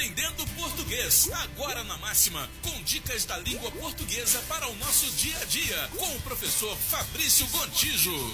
Aprendendo Português, agora na Máxima, com dicas da língua portuguesa para o nosso dia a dia, com o professor Fabrício Gontijo.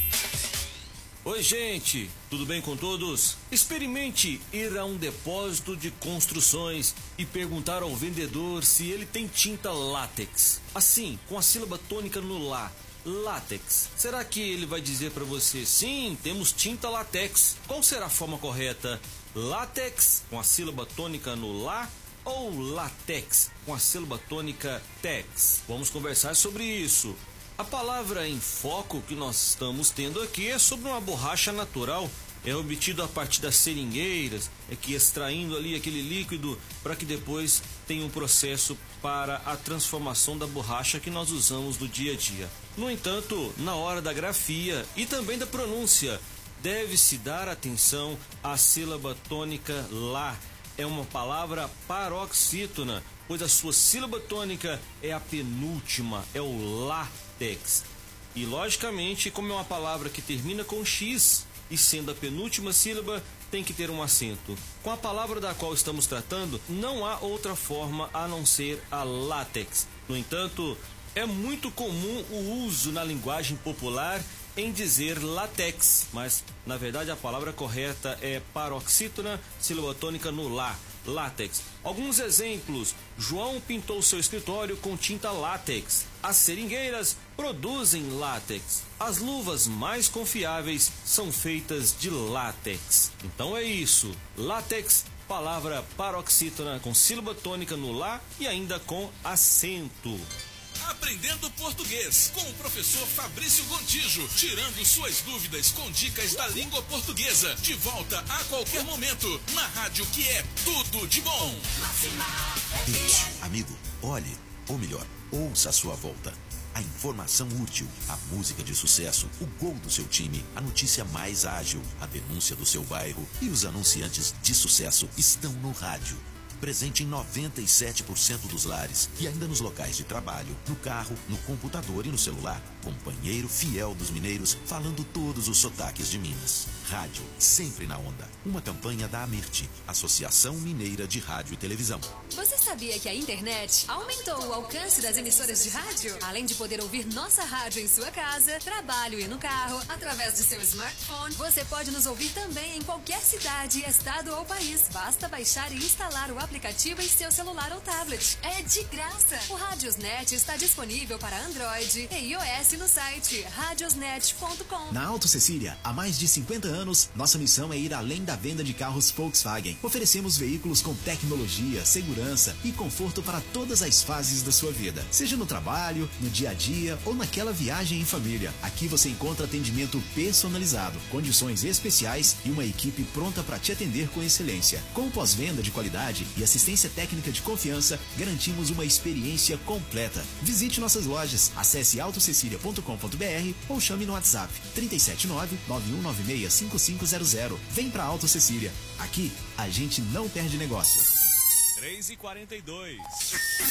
Oi, gente, tudo bem com todos? Experimente ir a um depósito de construções e perguntar ao vendedor se ele tem tinta látex. Assim, com a sílaba tônica no lá. Látex. Será que ele vai dizer para você, sim, temos tinta látex? Qual será a forma correta? Látex com a sílaba tônica no lá ou látex com a sílaba tônica tex? Vamos conversar sobre isso. A palavra em foco que nós estamos tendo aqui é sobre uma borracha natural. É obtido a partir das seringueiras, extraindo ali aquele líquido para que depois tenha um processo para a transformação da borracha que nós usamos no dia a dia. No entanto, na hora da grafia e também da pronúncia, deve-se dar atenção à sílaba tônica lá. É uma palavra paroxítona, pois a sua sílaba tônica é a penúltima, é o látex. E logicamente, como é uma palavra que termina com X, e sendo a penúltima sílaba, tem que ter um acento. Com a palavra da qual estamos tratando, não há outra forma a não ser a látex. No entanto, é muito comum o uso na linguagem popular em dizer látex, mas na verdade a palavra correta é paroxítona, sílaba tônica no lá, látex. Alguns exemplos: João pintou seu escritório com tinta látex. As seringueiras produzem látex. As luvas mais confiáveis são feitas de látex. Então é isso, látex, palavra paroxítona com sílaba tônica no lá e ainda com acento. Aprendendo Português com o professor Fabrício Gontijo, tirando suas dúvidas com dicas da língua portuguesa. De volta a qualquer momento, na rádio que é tudo de bom. Isso, amigo, olhe, ou melhor, ouça a sua volta. A informação útil, a música de sucesso, o gol do seu time, a notícia mais ágil, a denúncia do seu bairro e os anunciantes de sucesso estão no rádio. Presente em 97% dos lares e ainda nos locais de trabalho, no carro, no computador e no celular. Companheiro fiel dos mineiros, falando todos os sotaques de Minas. Rádio, sempre na onda. Uma campanha da Amirte, Associação Mineira de Rádio e Televisão. Você sabia que a internet aumentou o alcance das emissoras de rádio? Além de poder ouvir nossa rádio em sua casa, trabalho e no carro, através de seu smartphone, você pode nos ouvir também em qualquer cidade, estado ou país. Basta baixar e instalar o aplicativo em seu celular ou tablet. É de graça! O Radiosnet está disponível para Android e iOS no site radiosnet.com. Na Auto Cecília, há mais de 50 anos, nossa missão é ir além da venda de carros Volkswagen. Oferecemos veículos com tecnologia, segurança e conforto para todas as fases da sua vida. Seja no trabalho, no dia a dia ou naquela viagem em família. Aqui você encontra atendimento personalizado, condições especiais e uma equipe pronta para te atender com excelência. Com pós-venda de qualidade e assistência técnica de confiança, garantimos uma experiência completa. Visite nossas lojas, acesse autocecilia.com.br ou chame no WhatsApp 379-9196-5500. Vem pra Auto Cecília. Aqui, a gente não perde negócio. 3h42.